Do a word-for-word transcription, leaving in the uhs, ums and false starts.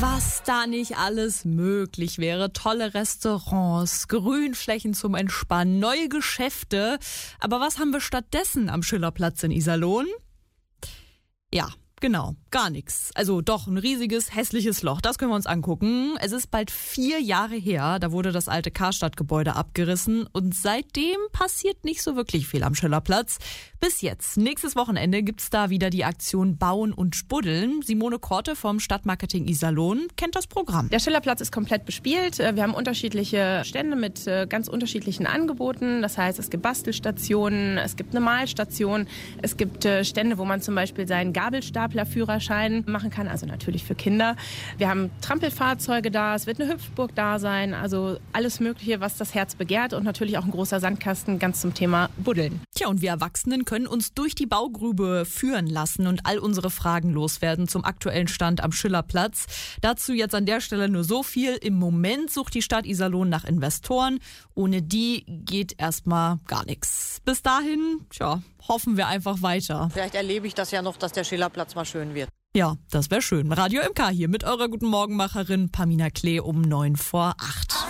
Was da nicht alles möglich wäre. Tolle Restaurants, Grünflächen zum Entspannen, neue Geschäfte. Aber was haben wir stattdessen am Schillerplatz in Iserlohn? Ja, genau, gar nichts. Also doch, ein riesiges, hässliches Loch. Das können wir uns angucken. Es ist bald vier Jahre her, da wurde das alte Karstadt-Gebäude abgerissen. Und seitdem passiert nicht so wirklich viel am Schillerplatz. Bis jetzt. Nächstes Wochenende gibt's da wieder die Aktion Bauen und Spuddeln. Simone Korte vom Stadtmarketing Iserlohn kennt das Programm. Der Schillerplatz ist komplett bespielt. Wir haben unterschiedliche Stände mit ganz unterschiedlichen Angeboten. Das heißt, es gibt Bastelstationen, es gibt eine Malstation, es gibt Stände, wo man zum Beispiel seinen Gabelstaplerführerschein machen kann, also natürlich für Kinder. Wir haben Trampelfahrzeuge da, es wird eine Hüpfburg da sein, also alles Mögliche, was das Herz begehrt und natürlich auch ein großer Sandkasten ganz zum Thema Buddeln. Tja, und wir Erwachsenen können uns durch die Baugrube führen lassen und all unsere Fragen loswerden zum aktuellen Stand am Schillerplatz. Dazu jetzt an der Stelle nur so viel. Im Moment sucht die Stadt Iserlohn nach Investoren. Ohne die geht erstmal gar nichts. Bis dahin, tja, hoffen wir einfach weiter. Vielleicht erlebe ich das ja noch, dass der Schillerplatz mal schön wird. Ja, das wäre schön. Radio M K hier mit eurer Guten Morgenmacherin Pamina Klee um neun vor acht.